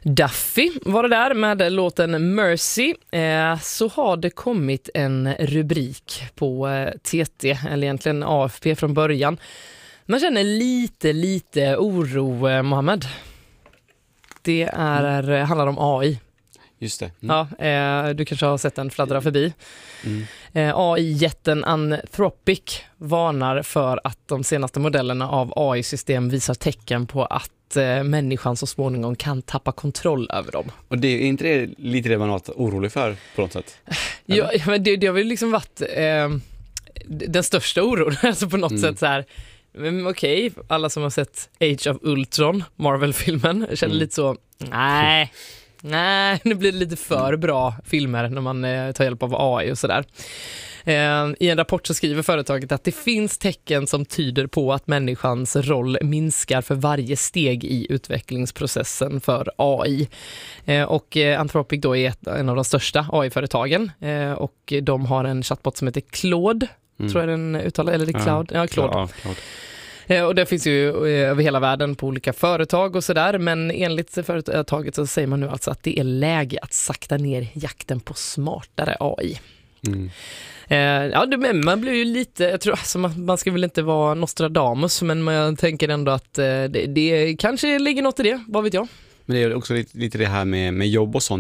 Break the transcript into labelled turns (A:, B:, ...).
A: Duffy var det där med låten Mercy. Så har det kommit en rubrik på TT, eller egentligen AFP från början. Man känner lite oro, Mohammed. Det handlar om AI.
B: Just det.
A: Ja, du kanske har sett den fladdra förbi. AI-jätten Anthropic varnar för att de senaste modellerna av AI-system visar tecken på att människan så småningom kan tappa kontroll över dem.
B: Och det är inte det lite det man har varit orolig för på något sätt?
A: Ja, men det har väl liksom varit den största oron. Alltså på något sätt så här. Men okej, alla som har sett Age of Ultron, Marvel-filmen, känner lite så, nej, nu blir det lite för bra filmer när man tar hjälp av AI och sådär. I en rapport så skriver företaget att det finns tecken som tyder på att människans roll minskar för varje steg i utvecklingsprocessen för AI. Och Anthropic då är en av de största AI-företagen och de har en chatbot som heter Claude. Tror jag den uttalar, eller det är Cloud? Ja, Claude. Ja, Claude. Och det finns ju över hela världen på olika företag och sådär, men enligt företaget så säger man nu alltså att det är läge att sakta ner jakten på smartare AI. Man blir ju lite, jag tror alltså man ska väl inte vara Nostradamus, men jag tänker ändå att det kanske ligger något i det, vad vet jag.
B: Men det är också lite det här med jobb och sånt.